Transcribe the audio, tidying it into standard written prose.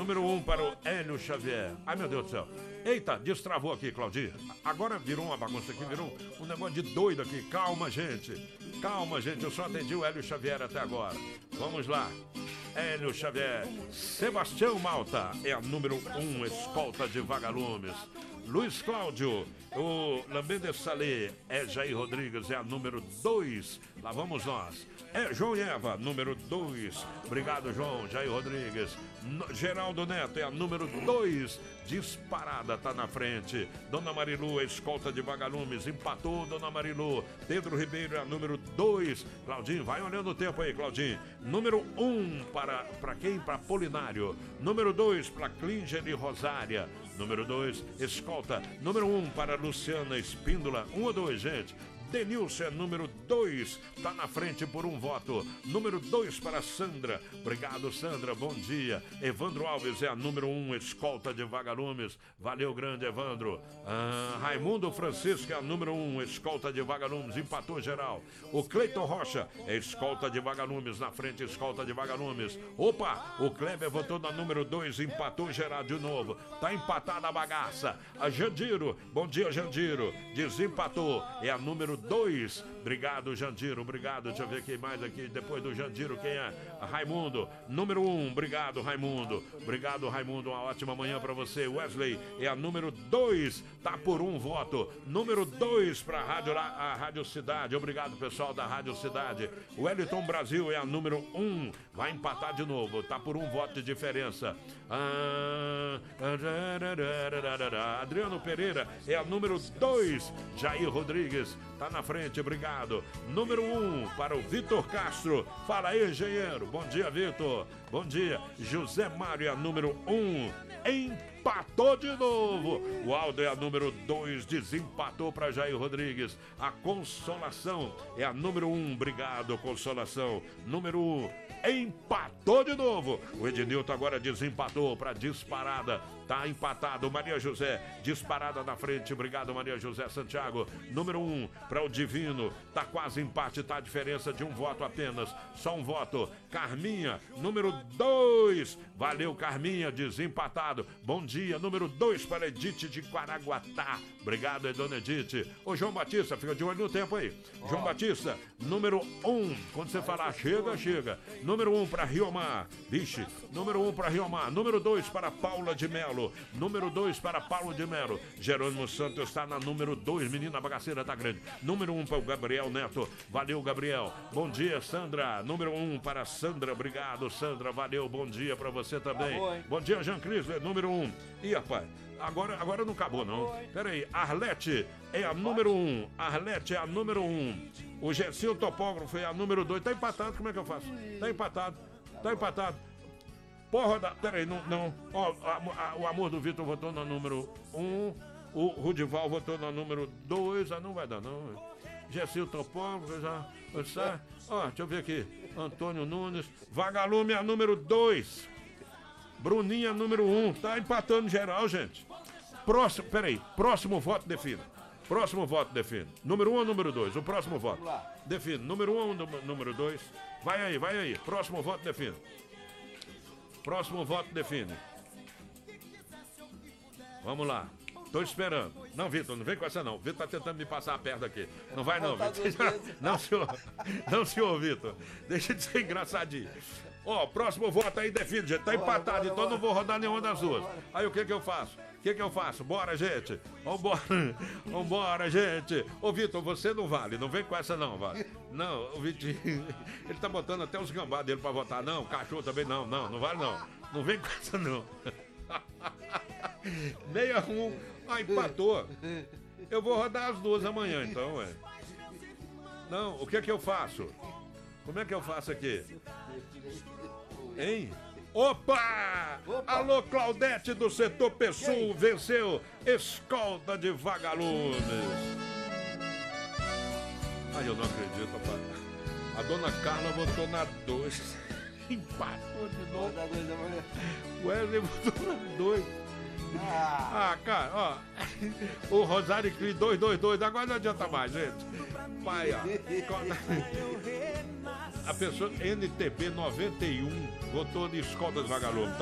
número 1 para o Hélio Xavier. Ai, meu Deus do céu. Eita, destravou aqui, Claudinho. Agora virou uma bagunça aqui, virou um negócio de doido aqui. Calma, gente. Calma, gente. Eu só atendi o Hélio Xavier até agora. Vamos lá. Hélio Xavier. Sebastião Malta é a número 1, escolta de vagalumes. Luiz Cláudio, o Lambende Salé, é Jair Rodrigues, é a número 2. Lá vamos nós. É João e Eva, número 2. Obrigado, João. Jair Rodrigues. Geraldo Neto é a número 2. Disparada, tá na frente. Dona Marilu, escolta de vagalumes. Empatou, Dona Marilu. Pedro Ribeiro é a número 2. Claudinho, vai olhando o tempo aí, Claudinho. Número 1 para quem? Para Polinário. Número 2 para Klinger e Rosária. Número 2, escolta. Número 1 para Luciana Espíndola. 1 ou 2, gente? Denilson é número 2, tá na frente por um voto. Número 2 para Sandra. Obrigado, Sandra, bom dia. Evandro Alves é a número 1, escolta de vagalumes. Valeu, grande Evandro. Raimundo Francisco é a número 1, escolta de vagalumes. Empatou geral. O Cleiton Rocha é escolta de vagalumes, na frente, escolta de vagalumes. Opa, o Kleber votou na número 2, empatou geral de novo. Tá empatada a bagaça. A Jandiro, bom dia, Jandiro. Desempatou, é a número 2. Obrigado, Jandiro, obrigado. Deixa eu ver quem mais aqui, depois do Jandiro, quem é? Raimundo, número 1, obrigado, Raimundo. Obrigado, Raimundo, uma ótima manhã pra você. Wesley é a número 2, tá por um voto. Número 2 pra a Rádio Cidade, obrigado, pessoal da Rádio Cidade. O Wellington Brasil é a número 1, vai empatar de novo, tá por um voto de diferença. Adriano Pereira é a número 2, Jair Rodrigues tá na frente, obrigado. Número 1 para o Vitor Castro. Fala aí, engenheiro. Bom dia, Vitor. Bom dia. José Mário é a número 1. Empatou de novo. O Aldo é a número 2. Desempatou para Jair Rodrigues. A Consolação é a número 1. Obrigado, Consolação. Número 1. Empatou de novo. O Ednilton agora desempatou para Disparada. Tá empatado. Maria José, Disparada na frente. Obrigado, Maria José Santiago. Número 1 para o Divino. Tá quase empate, tá a diferença de um voto apenas. Só um voto. Carminha, número 2. Valeu, Carminha, desempatado. Bom dia. Número 2 para Edith de Quaraguatá. Obrigado, Dona Edith. Ô, João Batista, fica de olho no tempo aí. João Batista, número 1. Quando você falar chega, chega. Número 1 para Riomar. Vixe, número 1 para Riomar. Número 2 para Paula de Melo. Número 2 para Paulo de Melo. Jerônimo Santos está na número 2. Menina bagaceira tá grande. Número 1 para o Gabriel Neto. Valeu, Gabriel. Bom dia, Sandra. Número 1 para Sandra. Obrigado, Sandra. Valeu, bom dia para você também. Bom dia, Jean Crisler. Número 1. Ih, rapaz, agora não acabou, não. Pera aí, Arlete é a número 1. Arlete é a número 1. O Gercinho Topógrafo é a número 2. Tá empatado, como é que eu faço? Tá empatado. Tá empatado. Porra da... Peraí, não. Ó, o Amor do Vitor votou na número 1. O Rudival votou na número 2. Não vai dar, não. Gercinho Topógrafo, já... Ó, deixa eu ver aqui. Antônio Nunes. Vagalume é a número 2. Bruninha, número 1. Tá empatando geral, gente. Próximo voto define. Próximo voto define. Número 1 ou número 2? O próximo voto. Define. Número 1 ou número 2? Vai aí. Próximo voto define. Próximo voto define. Vamos lá. Tô esperando. Não, Vitor, não vem com essa não. O Vitor tá tentando me passar a perna aqui. Não vai não, Vitor. Não, senhor Vitor. Deixa de ser engraçadinho. Ó, próximo voto aí define, gente. Tá empatado, então não vou rodar nenhuma das duas. Aí o que eu faço? Bora, gente. Vambora, gente. Ô, Vitor, você não vale. Não vem com essa não, vale. Não, o Vitor, ele tá botando até os gambás dele pra votar. Não, cachorro também não vale não. Não vem com essa não. 6-1. Ah, empatou. Eu vou rodar as duas amanhã, então, ué. Não, o que eu faço? Como é que eu faço aqui? Hein? Opa! Alô, Claudete do setor Pessul venceu escolta de vagalumes. Ai, eu não acredito, rapaz. A dona Carla votou na 2. Empatou de novo. O Wesley votou na 2. Cara, ó. O Rosário Cri 222. Agora não adianta mais, gente. Pai, ó. A pessoa NTB 91 votou de escolta de vagalume.